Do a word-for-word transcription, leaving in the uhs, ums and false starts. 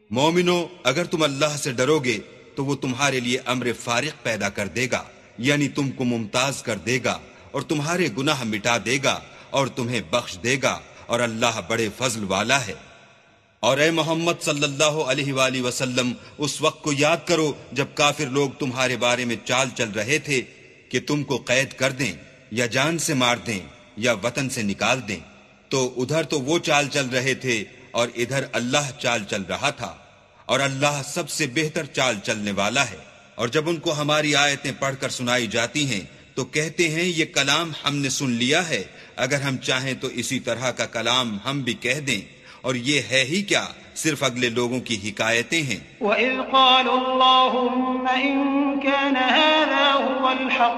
मोमिनो, अगर तुम अल्लाह से डरोगे तो वो तुम्हारे लिए अम्र फारिक पैदा कर देगा, यानी तुमको मुमताज कर देगा और तुम्हारे गुनाह मिटा देगा और तुम्हें बख्श देगा, और अल्लाह बड़े फजल वाला है। और ए मोहम्मद सल्लल्लाहु अलैहि वसल्लम, उस वक्त को याद करो जब काफिर लोग तुम्हारे बारे में चाल चल रहे थे कि तुमको कैद कर दें या जान से मार दें या वतन से निकाल दें। तो उधर तो वो चाल चल रहे थे और इधर अल्लाह चाल चल रहा था, और अल्लाह सबसे बेहतर चाल चलने वाला है। और जब उनको हमारी आयतें पढ़कर सुनाई जाती हैं तो कहते हैं ये कलाम हमने सुन लिया है, अगर हम चाहें तो इसी तरह का कलाम हम भी कह दें, और ये है ही क्या, सिर्फ अगले लोगों की हिकायतें हैं।